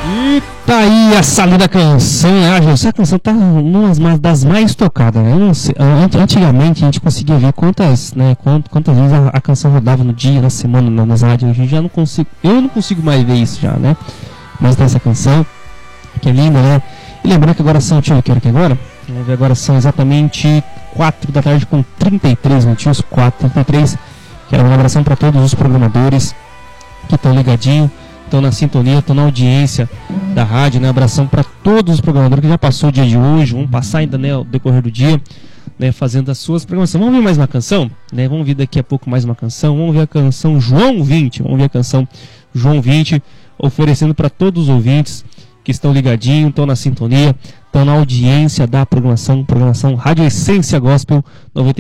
E tá aí essa linda canção, né? Essa canção tá uma das mais tocadas, né? Eu não sei, antigamente a gente conseguia ver quantas vezes a canção rodava no dia, na semana, nas rádios. Hoje já não consigo, eu não consigo mais ver isso já, né? Mas tem essa canção, que é linda, né? E lembrando que agora são, deixa eu ver que hora que é agora? Vamos ver, agora são exatamente 4 da tarde com 33 minutinhos, 4h33. Quero uma abração para todos os programadores que estão ligadinhos, estão na sintonia, estão na audiência da rádio, né? Abração para todos os programadores que já passou o dia de hoje, vão passar ainda, né, ao decorrer do dia, né, fazendo as suas programações. Vamos ver mais uma canção, né? Vamos ver daqui a pouco mais uma canção. Vamos ver a canção João 20. Vamos ver a canção João 20, oferecendo para todos os ouvintes que estão ligadinhos, estão na sintonia, estão na audiência da programação Rádio Essência Gospel 90.